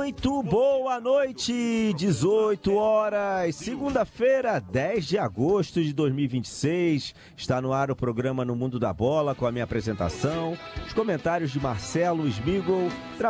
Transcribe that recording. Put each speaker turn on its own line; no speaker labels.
Muito boa noite, 18 horas, segunda-feira, 10 de agosto de 2026. Está no ar o programa No Mundo da Bola com a minha apresentação, os comentários de Marcelo Smigol.